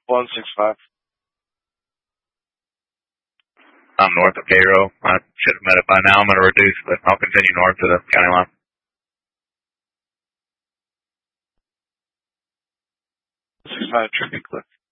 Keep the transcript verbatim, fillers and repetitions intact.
one six five. I'm north of Cairo. I should have met it by now. I'm going to reduce, but I'll continue north to the county line. six five, Trippy Cliff.